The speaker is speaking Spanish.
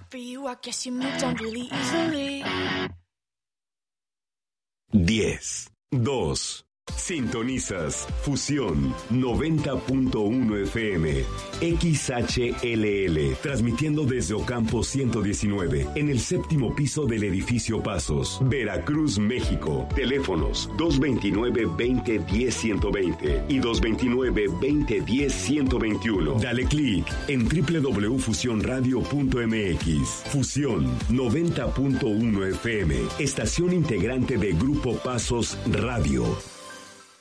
For you, I guess you moved on really easily. 10, 2. Sintonizas Fusión 90.1 FM XHLL, transmitiendo desde Ocampo 119 en el séptimo piso del edificio Pasos, Veracruz, México. Teléfonos 229-2010-120 y 229-2010-121. Dale clic en www.fusionradio.mx. Fusión 90.1 FM, estación integrante de Grupo Pasos Radio.